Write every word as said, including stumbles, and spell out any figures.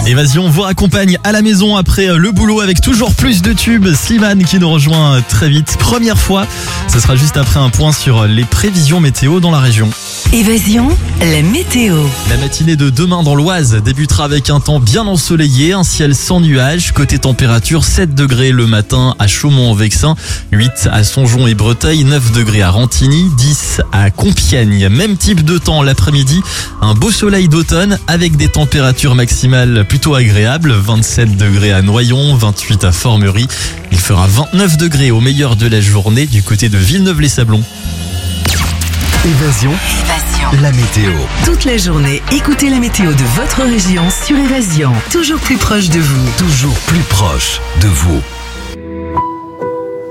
Évasion vous raccompagne à la maison après le boulot avec toujours plus de tubes. Slimane qui nous rejoint très vite. Première fois, ce sera juste après un point sur les prévisions météo dans la région. Évasion, la météo. La matinée de demain dans l'Oise débutera avec un temps bien ensoleillé, un ciel sans nuages. Côté température, sept degrés le matin à Chaumont-en-Vexin, huit à Songeon et Breteuil, neuf degrés à Rantigny, dix à Compiègne. Même type de temps l'après-midi, un beau soleil d'automne avec des températures maximales plutôt agréables, vingt-sept degrés à Noyon, vingt-huit à Formerie. Il fera vingt-neuf degrés au meilleur de la journée du côté de Villeneuve-les-Sablons. Évasion, Évasion. la météo. Toute la journée, écoutez la météo de votre région sur Évasion. Toujours plus proche de vous. Toujours plus proche de vous.